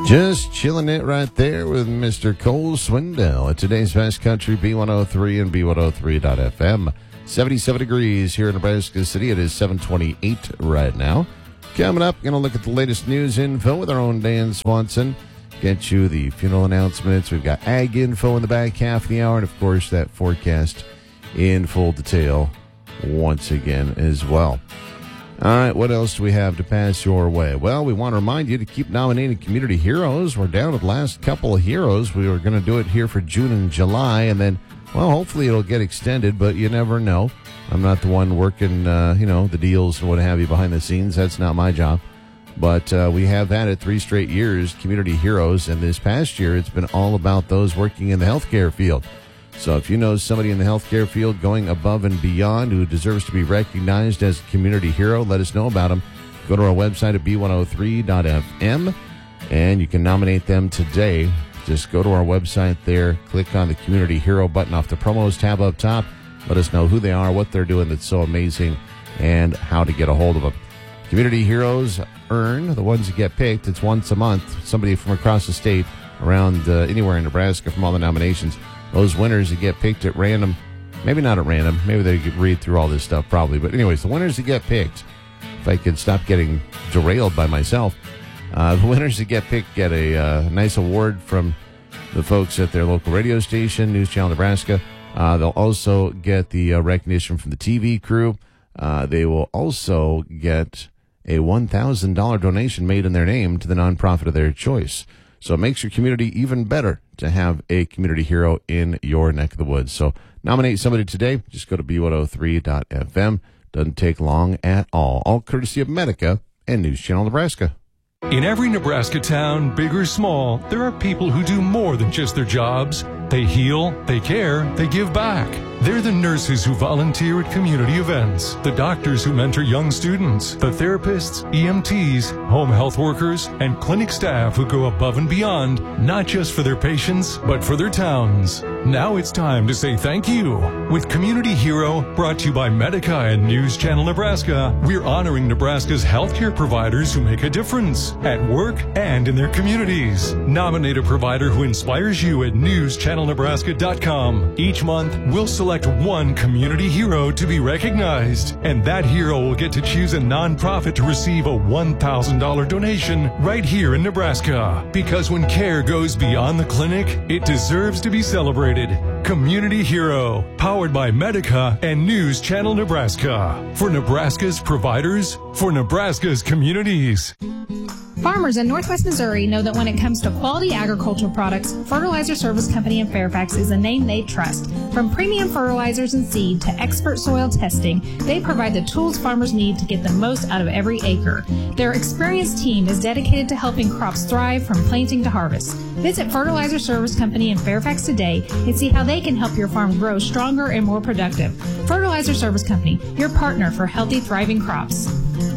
Just chilling it right there with Mr. Cole Swindell at today's Best Country B103 and B103.FM. 77 degrees here in Nebraska City. It is 7:28 right now. Coming up, going to look at the latest news info with our own Dan Swanson. Get you the funeral announcements. We've got ag info in the back half of the hour, and of course that forecast in full detail once again as well. All right, what else do we have to pass your way? Well, we want to remind you to keep nominating community heroes. We're down to the last couple of heroes. We were going to do it here for June and July, and then, well, hopefully it'll get extended, but you never know. I'm not the one working, the deals and what have you behind the scenes. That's not my job. But we have had it 3 straight years, community heroes, and this past year it's been all about those working in the healthcare field. So if you know somebody in the healthcare field going above and beyond who deserves to be recognized as a community hero, let us know about them. Go to our website at b103.fm, and you can nominate them today. Just go to our website there, click on the Community Hero button off the Promos tab up top. Let us know who they are, what they're doing that's so amazing, and how to get a hold of them. Community Heroes earn, the ones that get picked, it's once a month. Somebody from across the state, around anywhere in Nebraska from all the nominations. Those winners that get picked at random, maybe not at random, maybe they could read through all this stuff probably, but anyways, the winners that get picked, if I could stop getting derailed by myself, the winners that get picked get a nice award from the folks at their local radio station, News Channel Nebraska. They'll also get the recognition from the TV crew. They will also get a $1,000 donation made in their name to the nonprofit of their choice. So it makes your community even better to have a community hero in your neck of the woods. So nominate somebody today. Just go to b103.fm. Doesn't take long at all. All courtesy of Medica and News Channel Nebraska. In every Nebraska town, big or small, there are people who do more than just their jobs. They heal, they care, they give back. They're the nurses who volunteer at community events, the doctors who mentor young students, the therapists, EMTs, home health workers, and clinic staff who go above and beyond, not just for their patients, but for their towns. Now it's time to say thank you. With Community Hero, brought to you by Medica and News Channel Nebraska, we're honoring Nebraska's healthcare providers who make a difference at work and in their communities. Nominate a provider who inspires you at newschannelnebraska.com. Each month, we'll select one community hero to be recognized, and that hero will get to choose a nonprofit to receive a $1,000 donation right here in Nebraska. Because when care goes beyond the clinic, it deserves to be celebrated. Community Hero, powered by Medica and News Channel Nebraska. For Nebraska's providers, for Nebraska's communities. Farmers in Northwest Missouri know that when it comes to quality agricultural products, Fertilizer Service Company in Fairfax is a name they trust. From premium fertilizers and seed to expert soil testing, they provide the tools farmers need to get the most out of every acre. Their experienced team is dedicated to helping crops thrive from planting to harvest. Visit Fertilizer Service Company in Fairfax today and see how they can help your farm grow stronger and more productive. Fertilizer Service Company, your partner for healthy, thriving crops.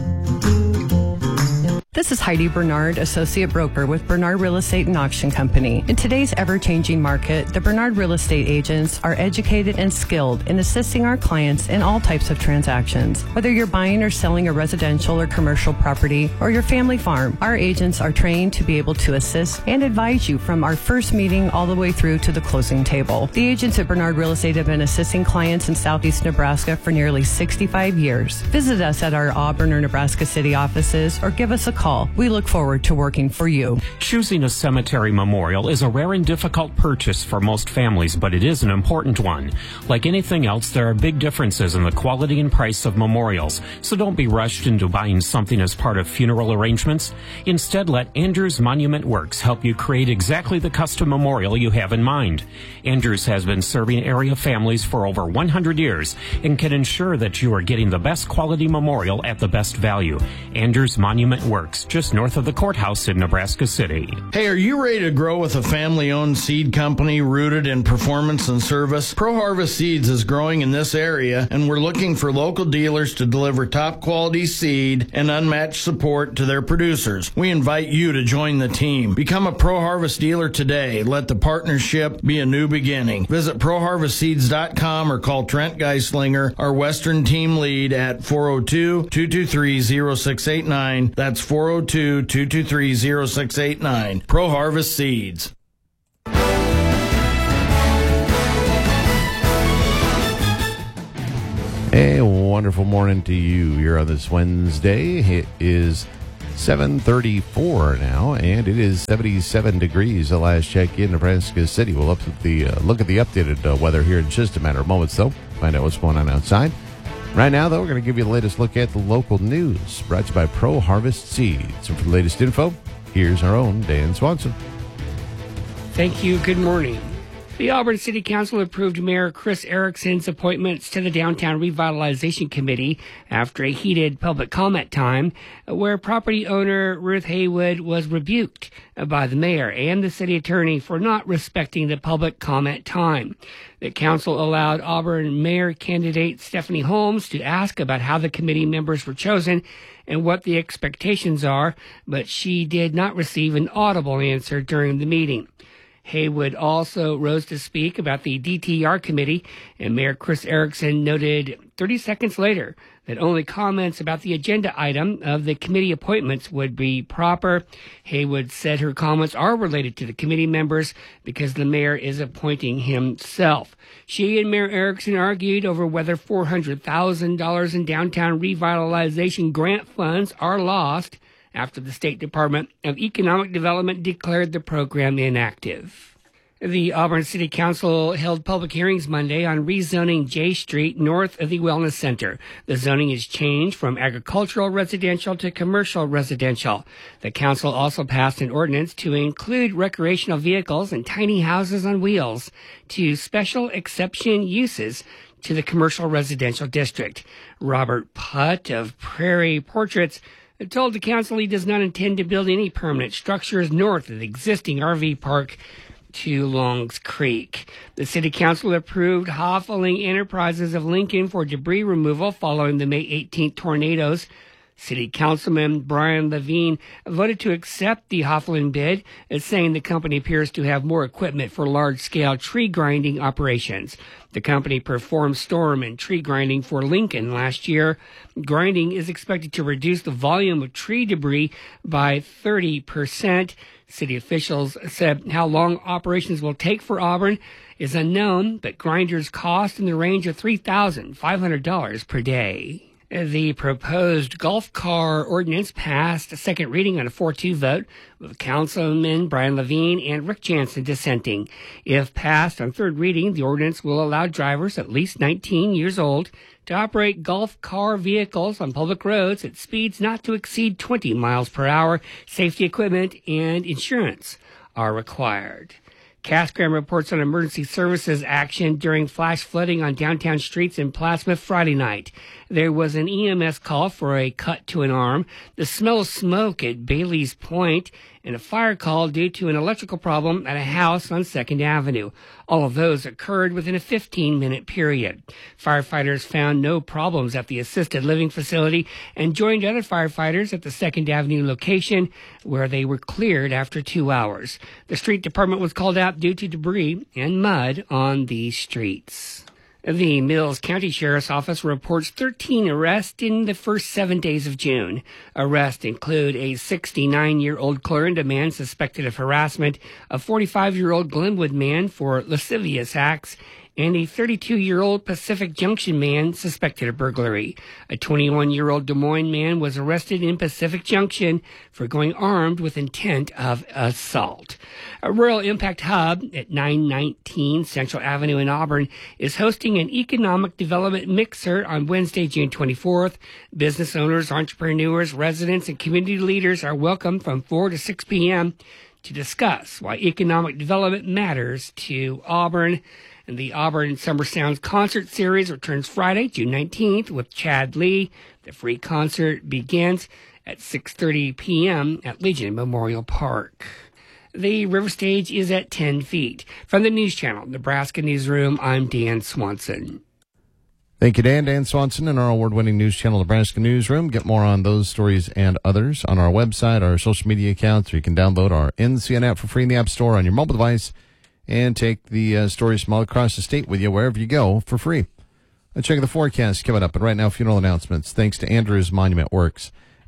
This is Heidi Bernard, Associate Broker with Bernard Real Estate and Auction Company. In today's ever-changing market, the Bernard Real Estate agents are educated and skilled in assisting our clients in all types of transactions. Whether you're buying or selling a residential or commercial property or your family farm, our agents are trained to be able to assist and advise you from our first meeting all the way through to the closing table. The agents at Bernard Real Estate have been assisting clients in southeast Nebraska for nearly 65 years. Visit us at our Auburn or Nebraska City offices or give us a call. We look forward to working for you. Choosing a cemetery memorial is a rare and difficult purchase for most families, but it is an important one. Like anything else, there are big differences in the quality and price of memorials, so don't be rushed into buying something as part of funeral arrangements. Instead, let Andrews Monument Works help you create exactly the custom memorial you have in mind. Andrews has been serving area families for over 100 years and can ensure that you are getting the best quality memorial at the best value. Andrews Monument Works, just north of the courthouse in Nebraska City. Hey, are you ready to grow with a family-owned seed company rooted in performance and service? Pro Harvest Seeds is growing in this area, and we're looking for local dealers to deliver top-quality seed and unmatched support to their producers. We invite you to join the team. Become a Pro Harvest dealer today. Let the partnership be a new beginning. Visit ProHarvestSeeds.com or call Trent Geislinger, our Western team lead, at 402-223-0689. That's 402-223-0689. 402-223-0689. Pro Harvest Seeds. A wonderful morning to you here on this Wednesday. It is 7:34 now, and it is 77 degrees. The last check in Nebraska City. We'll look at the updated weather here in just a matter of moments, though. Find out what's going on outside. Right now, though, we're going to give you the latest look at the local news, brought to you by Pro Harvest Seeds. And for the latest info, here's our own Dan Swanson. Thank you. Good morning. The Auburn City Council approved Mayor Chris Erickson's appointments to the Downtown Revitalization Committee after a heated public comment time where property owner Ruth Haywood was rebuked by the mayor and the city attorney for not respecting the public comment time. The council allowed Auburn mayor candidate Stephanie Holmes to ask about how the committee members were chosen and what the expectations are, but she did not receive an audible answer during the meeting. Haywood also rose to speak about the DTR committee, and Mayor Chris Erickson noted 30 seconds later that only comments about the agenda item of the committee appointments would be proper. Haywood said her comments are related to the committee members because the mayor is appointing himself. She and Mayor Erickson argued over whether $400,000 in downtown revitalization grant funds are lost after the State Department of Economic Development declared the program inactive. The Auburn City Council held public hearings Monday on rezoning J Street north of the Wellness Center. The zoning is changed from agricultural residential to commercial residential. The council also passed an ordinance to include recreational vehicles and tiny houses on wheels to special exception uses to the commercial residential district. Robert Putt of Prairie Portraits told the council he does not intend to build any permanent structures north of the existing RV park to Longs Creek. The city council approved Hoffeling Enterprises of Lincoln for debris removal following the May 18th tornadoes. City Councilman Brian Levine voted to accept the Hoffeling bid, saying the company appears to have more equipment for large-scale tree grinding operations. The company performed storm and tree grinding for Lincoln last year. Grinding is expected to reduce the volume of tree debris by 30%. City officials said how long operations will take for Auburn is unknown, but grinders cost in the range of $3,500 per day. The proposed golf car ordinance passed a second reading on a 4-2 vote, with Councilman Brian Levine and Rick Jansen dissenting. If passed on third reading, the ordinance will allow drivers at least 19 years old to operate golf car vehicles on public roads at speeds not to exceed 20 miles per hour. Safety equipment and insurance are required. Casgram reports on emergency services action during flash flooding on downtown streets in Plattsmouth Friday night. There was an EMS call for a cut to an arm, the smell of smoke at Bailey's Point, and a fire call due to an electrical problem at a house on 2nd Avenue. All of those occurred within a 15-minute period. Firefighters found no problems at the assisted living facility and joined other firefighters at the 2nd Avenue location, where they were cleared after 2 hours. The street department was called out due to debris and mud on the streets. The Mills County Sheriff's Office reports 13 arrests in the first 7 days of June. Arrests include a 69-year-old Clarinda man suspected of harassment, a 45-year-old Glenwood man for lascivious acts, and a 32-year-old Pacific Junction man suspected of burglary. A 21-year-old Des Moines man was arrested in Pacific Junction for going armed with intent of assault. A Rural Impact Hub at 919 Central Avenue in Auburn is hosting an economic development mixer on Wednesday, June 24th. Business owners, entrepreneurs, residents, and community leaders are welcome from 4 to 6 p.m. to discuss why economic development matters to Auburn. And the Auburn Summer Sounds Concert Series returns Friday, June 19th with Chad Lee. The free concert begins at 6:30 p.m. at Legion Memorial Park. The river stage is at 10 feet. From the News Channel, Nebraska Newsroom, I'm Dan Swanson. Thank you, Dan. Dan Swanson in our award-winning News Channel, Nebraska Newsroom. Get more on those stories and others on our website, our social media accounts, or you can download our NCN app for free in the App Store on your mobile device and take the stories from all across the state with you wherever you go for free. Let's check the forecast coming up. And right now, funeral announcements. Thanks to Andrews Monument Works.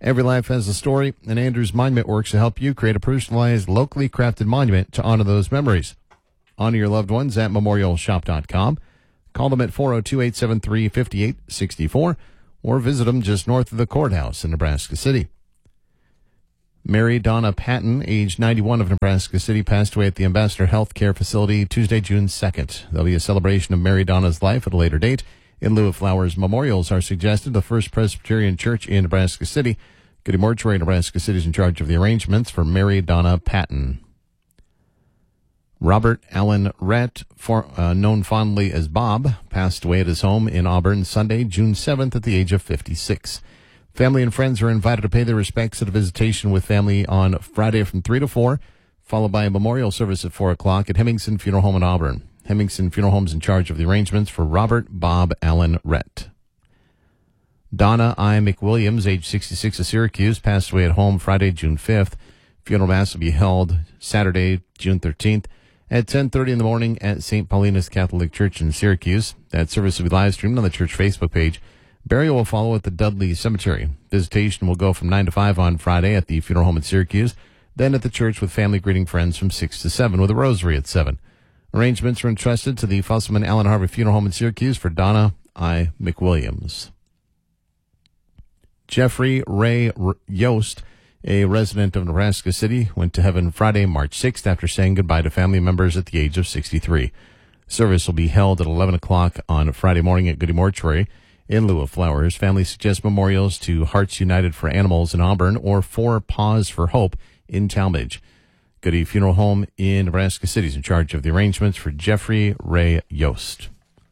Every life has a story, and Andrews Monument works to help you create a personalized, locally crafted monument to honor those memories. Honor your loved ones at memorialshop.com. Call them at 402-873-5864 or visit them just north of the courthouse in Nebraska City. Mary Donna Patton, age 91 of Nebraska City, passed away at the Ambassador Healthcare Facility Tuesday, June 2nd. There'll be a celebration of Mary Donna's life at a later date. In lieu of flowers, memorials are suggested. The First Presbyterian Church in Nebraska City. Goody Mortuary, Nebraska City, is in charge of the arrangements for Mary Donna Patton. Robert Allen Rhett, known fondly as Bob, passed away at his home in Auburn Sunday, June 7th at the age of 56. Family and friends are invited to pay their respects at a visitation with family on Friday from 3 to 4, followed by a memorial service at 4 o'clock at Hemmingson Funeral Home in Auburn. Hemmingson Funeral Home is in charge of the arrangements for Robert Bob Allen Rhett. Donna I. McWilliams, age 66 of Syracuse, passed away at home Friday, June 5th. Funeral mass will be held Saturday, June 13th at 10:30 in the morning at St. Paulina's Catholic Church in Syracuse. That service will be live streamed on the church Facebook page. Burial will follow at the Dudley Cemetery. Visitation will go from 9 to 5 on Friday at the funeral home in Syracuse, then at the church with family greeting friends from 6 to 7 with a rosary at 7. Arrangements are entrusted to the Fusselman Allen Harvey Funeral Home in Syracuse for Donna I. McWilliams. Jeffrey Ray Yost, a resident of Nebraska City, went to heaven Friday, March 6th after saying goodbye to family members at the age of 63. Service will be held at 11 o'clock on Friday morning at Goody Mortuary. In lieu of flowers, families suggest memorials to Hearts United for Animals in Auburn or Four Paws for Hope in Talmadge. Goody Funeral Home in Nebraska City is in charge of the arrangements for Jeffrey Ray Yost.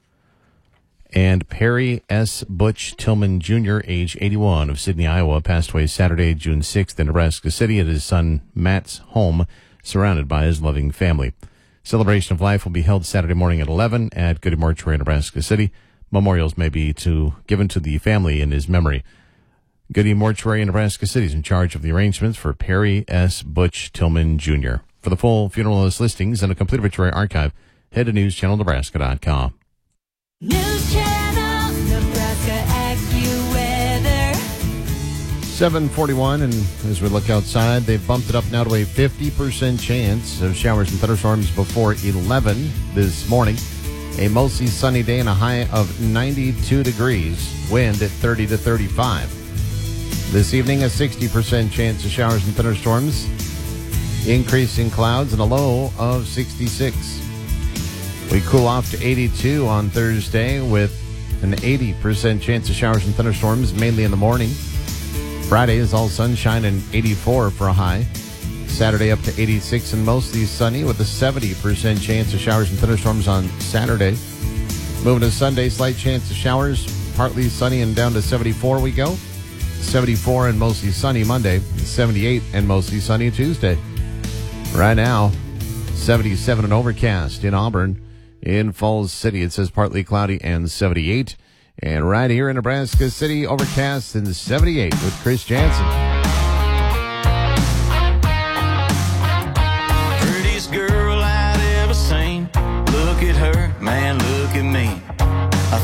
And Perry S. Butch Tillman Jr., age 81 of Sidney, Iowa, passed away Saturday, June 6th in Nebraska City at his son Matt's home, surrounded by his loving family. Celebration of life will be held Saturday morning at 11 at Goody Mortuary, Nebraska City. Memorials may be given to the family in his memory. Goody Mortuary in Nebraska City is in charge of the arrangements for Perry S. Butch Tillman Jr. For the full funeral listings and a complete obituary archive, head to newschannelnebraska.com. News Channel Nebraska AccuWeather. 7:41, and as we look outside, they've bumped it up now to a 50% chance of showers and thunderstorms before 11 this morning. A mostly sunny day and a high of 92 degrees, wind at 30 to 35. This evening, a 60% chance of showers and thunderstorms, increasing clouds and a low of 66. We cool off to 82 on Thursday with an 80% chance of showers and thunderstorms, mainly in the morning. Friday is all sunshine and 84 for a high. Saturday up to 86 and mostly sunny with a 70% chance of showers and thunderstorms on Saturday. Moving to Sunday, slight chance of showers, partly sunny and down to 74 we go. 74 and mostly sunny Monday, 78 and mostly sunny Tuesday. Right now, 77 and overcast in Auburn. In Falls City, it says partly cloudy and 78. And right here in Nebraska City, overcast and 78 with Chris Jansen.